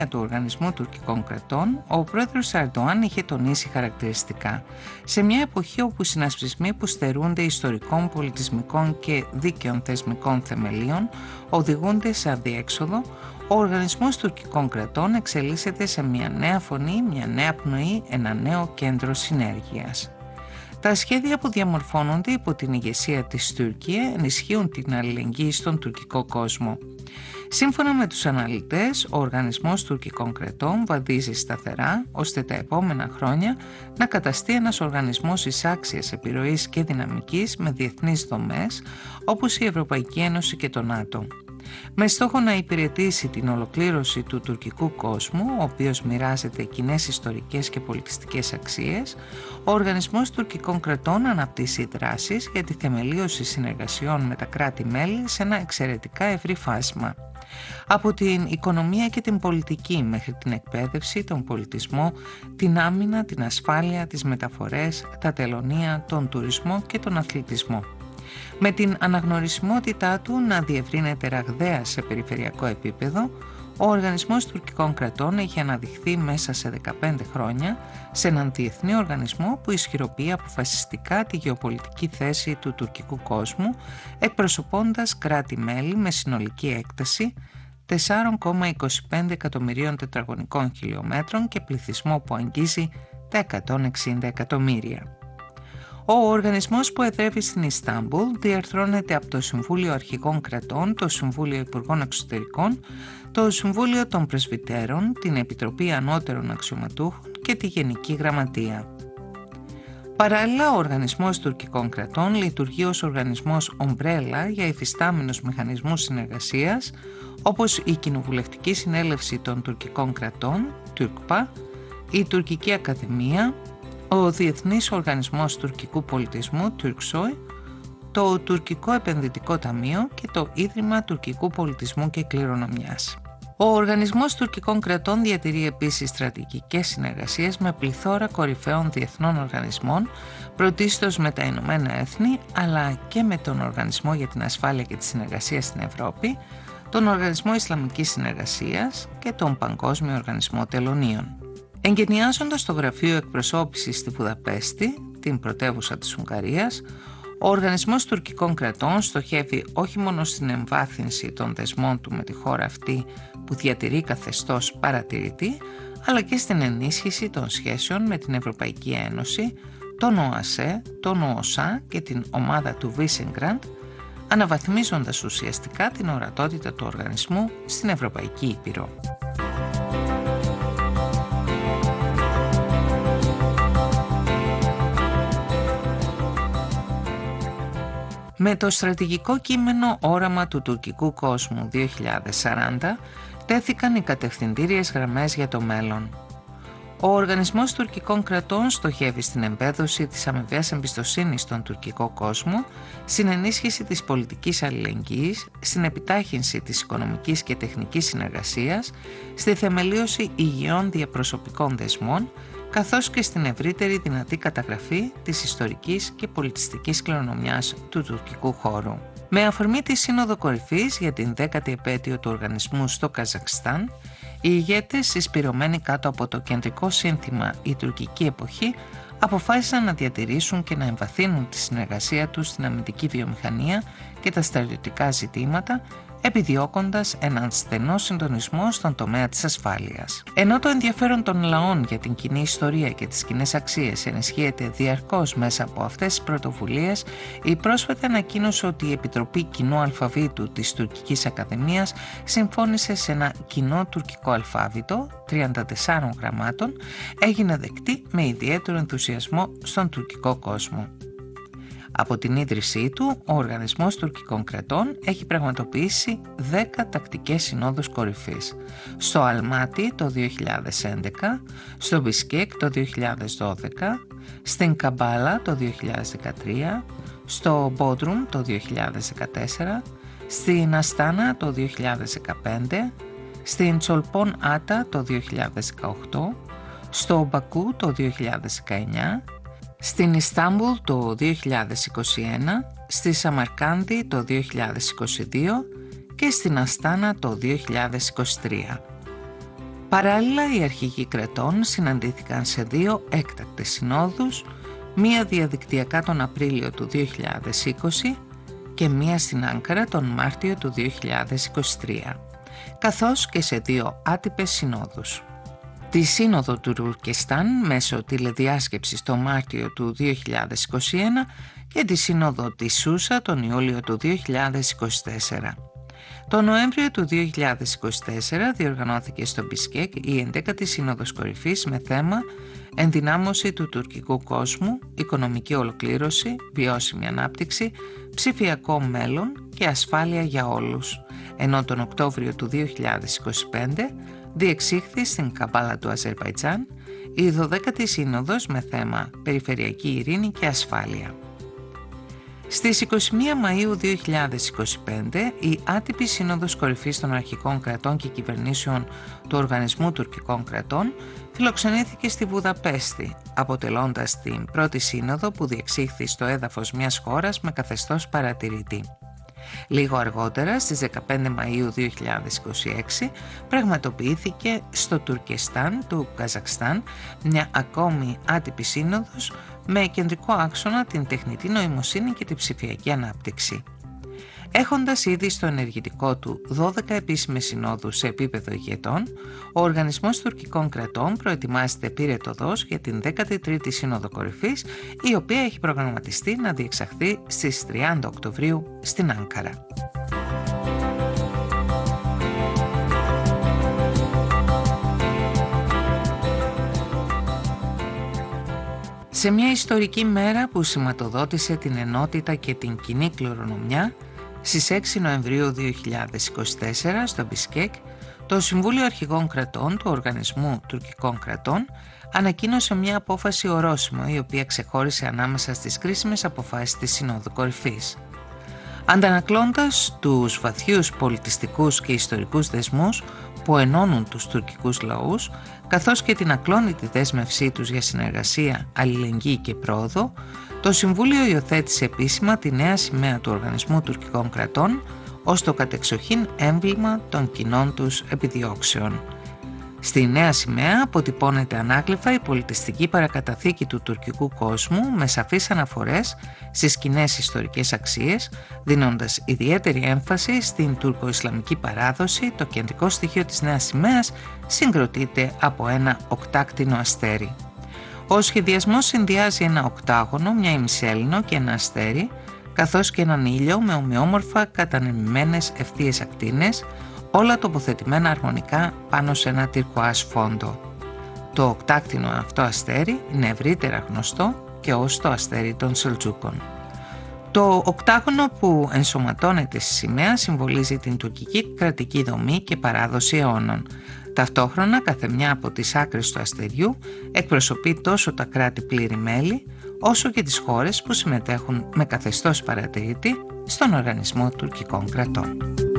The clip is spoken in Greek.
του Οργανισμού Τουρκικών Κρατών, ο πρόεδρος Ερντοάν είχε τονίσει χαρακτηριστικά: σε μια εποχή όπου οι συνασπισμοί που στερούνται ιστορικών, πολιτισμικών και δίκαιων θεσμικών θεμελίων οδηγούνται σε αδιέξοδο, ο Οργανισμός Τουρκικών Κρατών εξελίσσεται σε μια νέα φωνή, μια νέα πνοή, ένα νέο κέντρο συνέργειας. Τα σχέδια που διαμορφώνονται υπό την ηγεσία της Τουρκία ενισχύουν την αλληλεγγύη στον τουρκικό κόσμο. Σύμφωνα με τους αναλυτές, ο Οργανισμός Τουρκικών Κρατών βαδίζει σταθερά ώστε τα επόμενα χρόνια να καταστεί ένας οργανισμός εισάξιας επιρροής και δυναμικής με διεθνείς δομές όπως η Ευρωπαϊκή Ένωση και το ΝΑΤΟ. Με στόχο να υπηρετήσει την ολοκλήρωση του τουρκικού κόσμου, ο οποίος μοιράζεται κοινές ιστορικές και πολιτιστικές αξίες, ο Οργανισμός Τουρκικών Κρατών αναπτύσσει δράσεις για τη θεμελίωση συνεργασιών με τα κράτη-μέλη σε ένα εξαιρετικά ευρύ φάσμα. Από την οικονομία και την πολιτική μέχρι την εκπαίδευση, τον πολιτισμό, την άμυνα, την ασφάλεια, τις μεταφορές, τα τελωνεία, τον τουρισμό και τον αθλητισμό. Με την αναγνωρισιμότητά του να διευρύνεται ραγδαία σε περιφερειακό επίπεδο, ο Οργανισμός Τουρκικών Κρατών έχει αναδειχθεί μέσα σε 15 χρόνια σε έναν διεθνή οργανισμό που ισχυροποιεί αποφασιστικά τη γεωπολιτική θέση του τουρκικού κόσμου, εκπροσωπώντας κράτη-μέλη με συνολική έκταση 4,25 εκατομμυρίων τετραγωνικών χιλιόμετρων και πληθυσμό που αγγίζει τα 160 εκατομμύρια. Ο οργανισμός που εδρεύει στην Ιστάμπουλ διαρθρώνεται από το Συμβούλιο Αρχηγών Κρατών, το Συμβούλιο Υπουργών Εξωτερικών, το Συμβούλιο των Πρεσβυτέρων, την Επιτροπή Ανώτερων Αξιωματούχων και τη Γενική Γραμματεία. Παράλληλα, ο Οργανισμός Τουρκικών Κρατών λειτουργεί ως οργανισμός ομπρέλα για υφιστάμενους μηχανισμούς συνεργασίας, όπως η Κοινοβουλευτική Συνέλευση των Τουρκικών Κρατών, TÜRKPA, η Τουρκική Ακαδημία, ο Διεθνής Οργανισμός Τουρκικού Πολιτισμού, TÜRKSOY, το Τουρκικό Επενδυτικό Ταμείο και το Ίδρυμα Τουρκικού Πολιτισμού και Κληρονομιάς. Ο Οργανισμός Τουρκικών Κρατών διατηρεί επίσης στρατηγικές συνεργασίες με πληθώρα κορυφαίων διεθνών οργανισμών, πρωτίστως με τα Ηνωμένα Έθνη, αλλά και με τον Οργανισμό για την Ασφάλεια και τη Συνεργασία στην Ευρώπη, τον Οργανισμό Ισλαμικής Συνεργασίας και τον Παγκόσμιο Οργανισμό Τελωνίων. Εγκαινιάζοντας το Γραφείο Εκπροσώπησης στη Βουδαπέστη, την πρωτεύουσα της Ουγγαρίας, ο Οργανισμός Τουρκικών Κρατών στοχεύει όχι μόνο στην εμβάθυνση των δεσμών του με τη χώρα αυτή που διατηρεί καθεστώς παρατηρητή, αλλά και στην ενίσχυση των σχέσεων με την Ευρωπαϊκή Ένωση, τον ΟΑΣΕ, τον ΟΟΣΑ και την ομάδα του Βίσεγκραντ, αναβαθμίζοντας ουσιαστικά την ορατότητα του οργανισμού στην Ευρωπαϊκή Ήπειρο. Με το στρατηγικό κείμενο «Όραμα του τουρκικού κόσμου 2040» τέθηκαν οι κατευθυντήριες γραμμές για το μέλλον. Ο Οργανισμός Τουρκικών Κρατών στοχεύει στην εμπέδωση της αμοιβαίας εμπιστοσύνης στον τουρκικό κόσμο, στην ενίσχυση της πολιτικής αλληλεγγύης, στην επιτάχυνση της οικονομικής και τεχνικής συνεργασίας, στη θεμελίωση υγιών διαπροσωπικών δεσμών, καθώς και στην ευρύτερη δυνατή καταγραφή της ιστορικής και πολιτιστικής κληρονομιάς του τουρκικού χώρου. Με αφορμή τη Σύνοδο Κορυφής για την 10η επέτειο του οργανισμού στο Καζακστάν, οι ηγέτες, συσπηρωμένοι κάτω από το κεντρικό σύνθημα «Η τουρκική εποχή», αποφάσισαν να διατηρήσουν και να εμβαθύνουν τη συνεργασία τους στην αμυντική βιομηχανία και τα στρατιωτικά ζητήματα, επιδιώκοντας έναν στενό συντονισμό στον τομέα της ασφάλειας. Ενώ το ενδιαφέρον των λαών για την κοινή ιστορία και τις κοινές αξίες ενισχύεται διαρκώς μέσα από αυτές τις πρωτοβουλίες, η πρόσφατη ανακοίνωσε ότι η Επιτροπή Κοινού Αλφαβήτου της Τουρκικής Ακαδημίας συμφώνησε σε ένα κοινό τουρκικό αλφάβητο 34 γραμμάτων, έγινε δεκτή με ιδιαίτερο ενθουσιασμό στον τουρκικό κόσμο. Από την ίδρυσή του, ο Οργανισμός Τουρκικών Κρατών έχει πραγματοποιήσει 10 τακτικές συνόδους κορυφής. Στο Αλμάτι το 2011, στο Μπισκέκ το 2012, στην Καμπάλα το 2013, στο Μπόντρουμ το 2014, στην Αστάνα το 2015, στην Τσολπόν Άτα το 2018, στο Μπακού το 2019, στην Ιστάμπουλ το 2021, στη Σαμαρκάνδη το 2022 και στην Αστάνα το 2023. Παράλληλα, οι αρχηγοί κρατών συναντήθηκαν σε 2 έκτακτες συνόδους, μία διαδικτυακά τον Απρίλιο του 2020 και μία στην Άνκαρα τον Μάρτιο του 2023, καθώς και σε 2 άτυπες συνόδους. Τη Σύνοδο του Τουρκεστάν μέσω τηλεδιάσκεψης τον Μάρτιο του 2021 και τη Σύνοδο της Σούσα τον Ιούλιο του 2024. Το Νοέμβριο του 2024 διοργανώθηκε στο Μπισκέκ η 11η Σύνοδος Κορυφής με θέμα «Ενδυνάμωση του τουρκικού κόσμου, οικονομική ολοκλήρωση, βιώσιμη ανάπτυξη, ψηφιακό μέλλον και ασφάλεια για όλους», ενώ τον Οκτώβριο του 2025 διεξήχθη στην Καμπάλα του Αζερβαϊτζάν η 12η Σύνοδος με θέμα «Περιφερειακή ειρήνη και ασφάλεια». Στις 21 Μαΐου 2025 η άτυπη Σύνοδος Κορυφής των Αρχικών Κρατών και Κυβερνήσεων του Οργανισμού Τουρκικών Κρατών φιλοξενήθηκε στη Βουδαπέστη, αποτελώντας την πρώτη σύνοδο που διεξήχθη στο έδαφος μιας χώρας με καθεστώς παρατηρητή. Λίγο αργότερα, στις 15 Μαΐου 2026, πραγματοποιήθηκε στο Τουρκεστάν του Καζακστάν μια ακόμη άτυπη σύνοδος με κεντρικό άξονα την τεχνητή νοημοσύνη και την ψηφιακή ανάπτυξη. Έχοντας ήδη στο ενεργητικό του 12 επίσημες συνόδους σε επίπεδο ηγετών, ο Οργανισμός Τουρκικών Κρατών προετοιμάζεται πυρετωδώς για την 13η Σύνοδο Κορυφής, η οποία έχει προγραμματιστεί να διεξαχθεί στις 30 Οκτωβρίου στην Άνκαρα. Σε μια ιστορική μέρα που σηματοδότησε την ενότητα και την κοινή κληρονομιά, στις 6 Νοεμβρίου 2024 στο Μπισκέκ, το Συμβούλιο Αρχηγών Κρατών του Οργανισμού Τουρκικών Κρατών ανακοίνωσε μια απόφαση ορόσημο, η οποία ξεχώρισε ανάμεσα στις κρίσιμες αποφάσεις της Συνόδου Κορυφής. Αντανακλώντας τους βαθιούς πολιτιστικούς και ιστορικούς δεσμούς που ενώνουν τους τουρκικούς λαούς, καθώς και την ακλόνητη δέσμευσή τους για συνεργασία, αλληλεγγύη και πρόοδο, το Συμβούλιο υιοθέτησε επίσημα τη νέα σημαία του Οργανισμού Τουρκικών Κρατών ως το κατεξοχήν έμβλημα των κοινών τους επιδιώξεων. Στη νέα σημαία αποτυπώνεται ανάκλεφα η πολιτιστική παρακαταθήκη του τουρκικού κόσμου με σαφείς αναφορές στις κοινές ιστορικές αξίες, δίνοντας ιδιαίτερη έμφαση στην τουρκο-ισλαμική παράδοση. Το κεντρικό στοιχείο της νέας σημαίας συγκροτείται από ένα οκτάκτηνο αστέρι. Ο σχεδιασμός συνδυάζει ένα οκτάγωνο, μια ημισέλινο και ένα αστέρι, καθώς και έναν ήλιο με ομοιόμορφα κατανεμημένες ευθείες ακτίνες, όλα τοποθετημένα αρμονικά πάνω σε ένα τυρκοάζ φόντο. Το οκτάκτηνο αυτό αστέρι είναι ευρύτερα γνωστό και ως το αστέρι των Σελτζούκων. Το οκτάγωνο που ενσωματώνεται στη σημαία συμβολίζει την τουρκική κρατική δομή και παράδοση αιώνων. Ταυτόχρονα, κάθε μια από τις άκρες του αστεριού εκπροσωπεί τόσο τα κράτη πλήρη μέλη, όσο και τις χώρες που συμμετέχουν με καθεστώς παρατηρητή στον Οργανισμό Τουρκικών Κρατών.